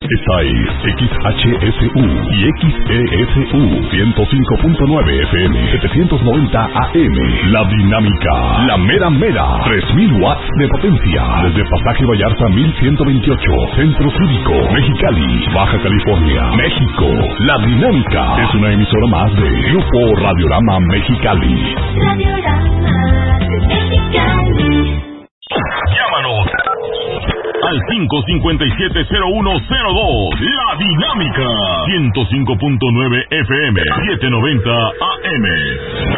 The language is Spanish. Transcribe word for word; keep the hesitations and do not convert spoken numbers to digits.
Esta es X H S U y X E S U ciento cinco punto nueve F M, setecientos noventa A M. La Dinámica, la mera mera, tres mil watts de potencia. Desde Pasaje Vallarta mil ciento veintiocho, Centro Cívico, Mexicali, Baja California, México. La Dinámica es una emisora más de Grupo Radiorama Mexicali. Radiorama Mexicali. Llámanos al cinco cinco siete cero uno cero dos. La Dinámica ciento cinco punto nueve F M, setecientos noventa A M.